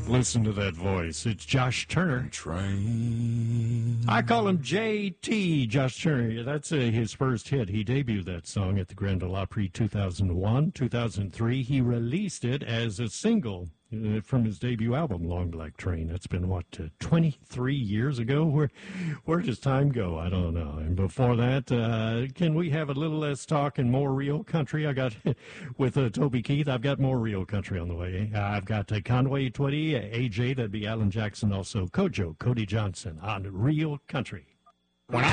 Listen to that voice. It's Josh Turner. Train. I call him JT, Josh Turner. That's his first hit. He debuted that song at the Grand Ole Opry 2001. 2003, he released it as a single from his debut album, Long Black Train. That's been, 23 years ago? Where does time go? I don't know. And before that, can we have a little less talk and more real country? I got, with Toby Keith, I've got more real country on the way. I've got Conway Twitty, AJ, that'd be Alan Jackson, also Kojo, Cody Johnson on Real Country.